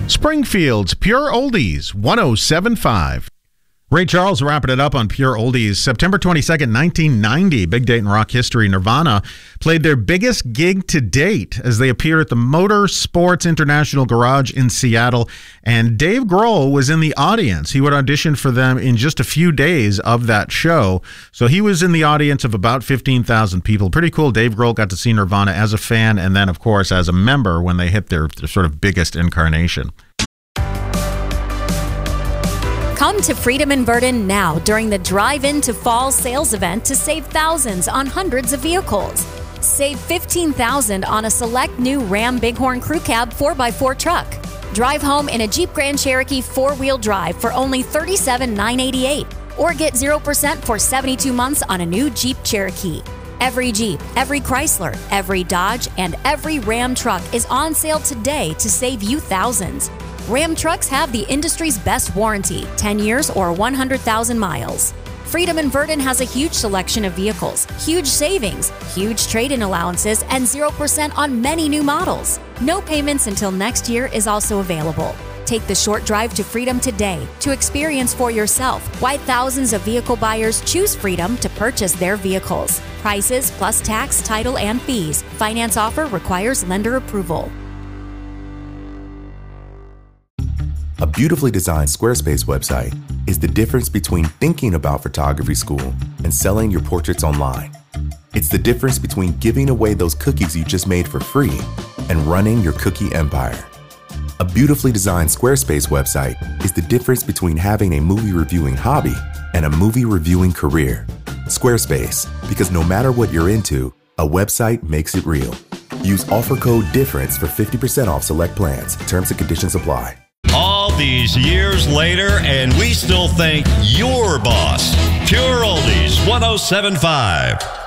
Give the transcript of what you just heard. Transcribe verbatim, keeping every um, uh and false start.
Springfield's Pure Oldies, one oh seven point five. Ray Charles wrapping it up on Pure Oldies. September twenty-second, nineteen ninety, big date in rock history. Nirvana played their biggest gig to date as they appeared at the Motor Sports International Garage in Seattle. And Dave Grohl was in the audience. He would audition for them in just a few days of that show. So he was in the audience of about fifteen thousand people. Pretty cool. Dave Grohl got to see Nirvana as a fan and then, of course, as a member when they hit their, their sort of biggest incarnation. Come to Freedom in Verdon now during the Drive Into Fall sales event to save thousands on hundreds of vehicles. Save fifteen thousand dollars on a select new Ram Bighorn Crew Cab four by four truck. Drive home in a Jeep Grand Cherokee four-wheel drive for only thirty-seven thousand nine hundred eighty-eight dollars or get zero percent for seventy-two months on a new Jeep Cherokee. Every Jeep, every Chrysler, every Dodge, and every Ram truck is on sale today to save you thousands. Ram trucks have the industry's best warranty, ten years or one hundred thousand miles. Freedom in Verdon has a huge selection of vehicles, huge savings, huge trade-in allowances, and zero percent on many new models. No payments until next year is also available. Take the short drive to Freedom today to experience for yourself why thousands of vehicle buyers choose Freedom to purchase their vehicles. Prices plus tax, title, and fees. Finance offer requires lender approval. A beautifully designed Squarespace website is the difference between thinking about photography school and selling your portraits online. It's the difference between giving away those cookies you just made for free and running your cookie empire. A beautifully designed Squarespace website is the difference between having a movie reviewing hobby and a movie reviewing career. Squarespace, because no matter what you're into, a website makes it real. Use offer code DIFFERENCE for fifty percent off select plans. Terms and conditions apply. All these years later, and we still think you're boss. Pure Oldies, one oh seven point five.